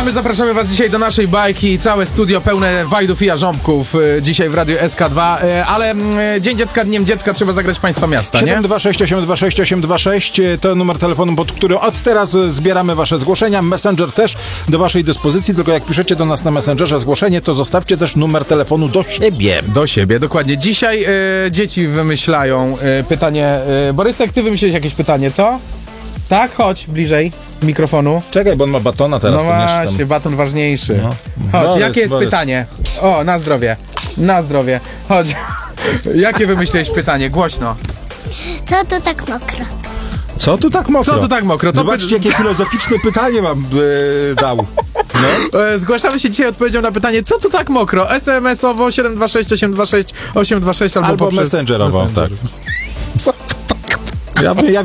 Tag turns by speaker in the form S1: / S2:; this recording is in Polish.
S1: A my zapraszamy was dzisiaj do naszej bajki. Całe studio pełne wajdów i jarząbków dzisiaj w Radiu SK2. Ale Dzień Dziecka, Dniem Dziecka trzeba zagrać państwa miasta, nie?
S2: 726826826 to numer telefonu, pod którym od teraz zbieramy wasze zgłoszenia. Messenger też do waszej dyspozycji, tylko jak piszecie do nas na Messengerze zgłoszenie, to zostawcie też numer telefonu do siebie.
S1: Do siebie, dokładnie. Dzisiaj dzieci wymyślają pytanie. Borysek, ty wymyśliłeś jakieś pytanie, co? Tak? Chodź bliżej mikrofonu.
S2: Czekaj, bo on ma batona teraz.
S1: No właśnie, baton ważniejszy.
S2: No.
S1: Chodź,
S2: Borys,
S1: jakie jest
S2: Borys.
S1: pytanie? O, na zdrowie. Na zdrowie. Chodź. Jakie wymyśliłeś pytanie? Głośno.
S3: Co to tak mokro?
S2: Co tu tak mokro?
S1: Co tu tak mokro? Co
S2: Zobaczcie, jakie filozoficzne pytanie wam dał.
S1: Zgłaszamy się dzisiaj odpowiedzią na pytanie, co tu tak mokro? SMS-owo 726 826 826 albo
S2: Albo
S1: poprzez
S2: messengerowo,
S1: Messenger.
S2: tak. Ja